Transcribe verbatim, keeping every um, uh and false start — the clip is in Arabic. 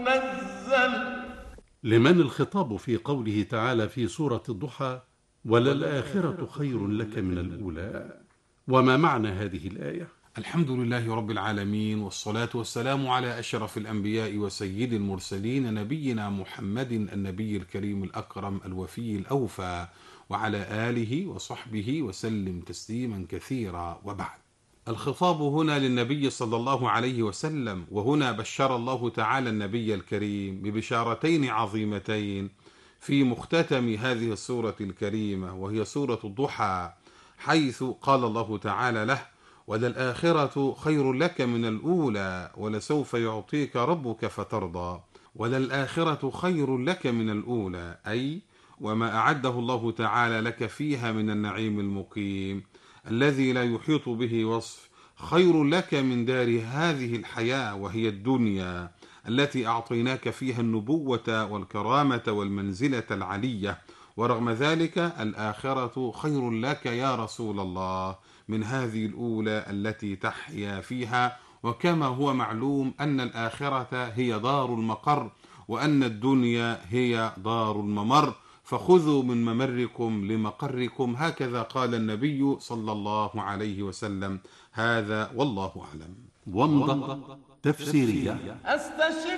منزل. لمن الخطاب في قوله تعالى في سورة الضحى: وللآخرة خير لك من الأولى؟ وما معنى هذه الآية؟ الحمد لله رب العالمين، والصلاة والسلام على أشرف الأنبياء وسيد المرسلين، نبينا محمد النبي الكريم الأكرم الوفي الأوفى، وعلى آله وصحبه وسلم تسليما كثيرا، وبعد. الخطاب هنا للنبي صلى الله عليه وسلم، وهنا بشر الله تعالى النبي الكريم ببشارتين عظيمتين في مختتم هذه السورة الكريمة، وهي سورة الضحى، حيث قال الله تعالى له: وللآخرة خير لك من الأولى ولسوف يعطيك ربك فترضى. وللآخرة خير لك من الأولى، أي وما أعده الله تعالى لك فيها من النعيم المقيم الذي لا يحيط به وصف، خير لك من دار هذه الحياة وهي الدنيا التي أعطيناك فيها النبوة والكرامة والمنزلة العلية. ورغم ذلك الآخرة خير لك يا رسول الله من هذه الأولى التي تحيا فيها، وكما هو معلوم أن الآخرة هي دار المقر، وأن الدنيا هي دار الممر، فخذوا من ممركم لمقركم، هكذا قال النبي صلى الله عليه وسلم. هذا والله أعلم. ومضة تفسيرية.